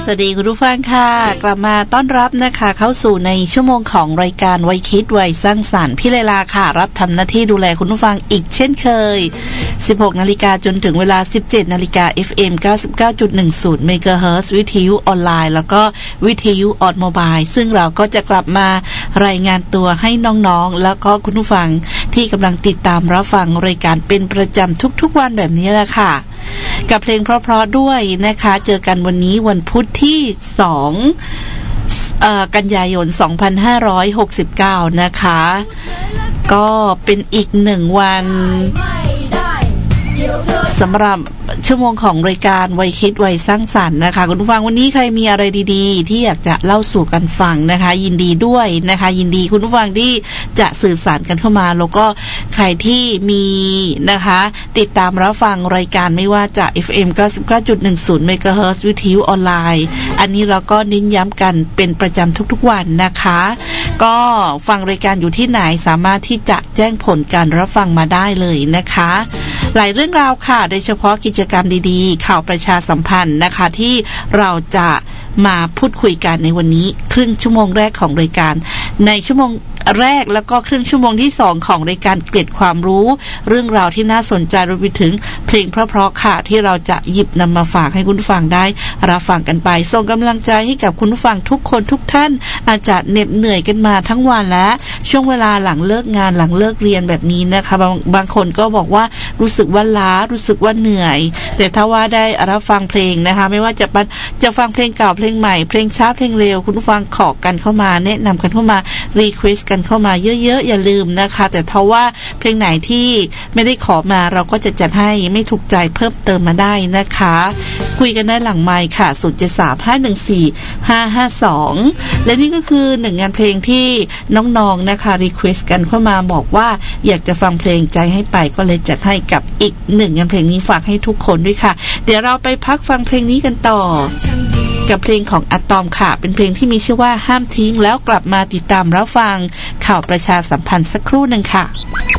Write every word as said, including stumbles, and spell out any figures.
สวัสดีคุณผู้ฟังค่ะกลับมาต้อนรับนะคะเข้าสู่ในชั่วโมงของรายการวัยคิดวัยสร้างสรรค์พี่เลลาค่ะรับทำหน้าที่ดูแลคุณผู้ฟังอีกเช่นเคย สิบหกนาฬิกาจนถึงเวลา สิบเจ็ดนาฬิกา เอฟ เอ็ม เก้าสิบเก้าจุดหนึ่งศูนย์ เมกะเฮิรตซ์ วิทยุออนไลน์แล้วก็วิทยุออนโมบายซึ่งเราก็จะกลับมารายงานตัวให้น้องๆแล้วก็คุณผู้ฟังที่กำลังติดตามรับฟังรายการเป็นประจำทุกๆวันแบบนี้แหละค่ะกับเพลงเพราะๆด้วยนะคะเจอกันวันนี้วันพุธที่สองเอ่อกันยายนสองพันห้าร้อยหกสิบเก้านะคะก็เป็นอีกหนึ่งวันสำหรับชั่วโมงของรายการวัยคิดวัยสร้างสรรค์นะคะคุณผู้ฟังวันนี้ใครมีอะไรดีๆที่อยากจะเล่าสู่กันฟังนะคะยินดีด้วยนะคะยินดีคุณผู้ฟังที่จะสื่อสารกันเข้ามาแล้วก็ใครที่มีนะคะติดตามรับฟังรายการไม่ว่าจะ เอฟ เอ็ม เก้าสิบเก้าจุดหนึ่งศูนย์ เมกะเฮิรตซ์ วิทยุออนไลน์อันนี้เราก็เน้นย้ำกันเป็นประจำทุกๆวันนะคะก็ฟังรายการอยู่ที่ไหนสามารถที่จะแจ้งผลการรับฟังมาได้เลยนะคะหลายเรื่องราวค่ะโดยเฉพาะกิจกรรมดีๆข่าวประชาสัมพันธ์นะคะที่เราจะมาพูดคุยกันในวันนี้ครึ่งชั่วโมงแรกของรายการในชั่วโมงแรกแล้วก็ครึ่งชั่วโมงที่สองของรายการเกร็ดความรู้เรื่องราวที่น่าสนใจรวมไปถึงเพลงเพราะๆค่ะที่เราจะหยิบนำมาฝากให้คุณผู้ฟังได้รับฟังกันไปส่งกำลังใจให้กับคุณผู้ฟังทุกคนทุกท่านอาจจะเหน็ดเหนื่อยกันมาทั้งวันและช่วงเวลาหลังเลิกงานหลังเลิกเรียนแบบนี้นะคะบางบางคนก็บอกว่ารู้สึกว่าล้ารู้สึกว่าเหนื่อยแต่ถ้าว่าได้รับฟังเพลงนะคะไม่ว่าจะจะฟังเพลงเก่าเพลงใหม่เพลงช้าเพลงเร็วคุณผู้ฟังขอกันเข้ามาแนะนำกันเข้ามารีเควสกันเข้ามาเยอะๆอย่าลืมนะคะแต่ถ้าว่าเพลงไหนที่ไม่ได้ขอมาเราก็จะจัดให้ไม่ถูกใจเพิ่มเติมมาได้นะคะคุยกันได้หลังไมค์ค่ะศูนย์ เจ็ด สาม ห้า หนึ่ง สี่ ห้า ห้า สองและนี่ก็คือหนึ่งงานเพลงที่น้องๆนะคะรีเควสกันเข้ามาบอกว่าอยากจะฟังเพลงใจให้ไปก็เลยจัดให้กับอีกหนึ่งงานเพลงนี้ฝากให้ทุกคนด้วยค่ะเดี๋ยวเราไปพักฟังเพลงนี้กันต่อกับเพลงของอะตอมค่ะเป็นเพลงที่มีชื่อว่าห้ามทิ้งแล้วกลับมาติดตามรับฟังข่าวประชาสัมพันธ์สักครู่หนึ่งค่ะ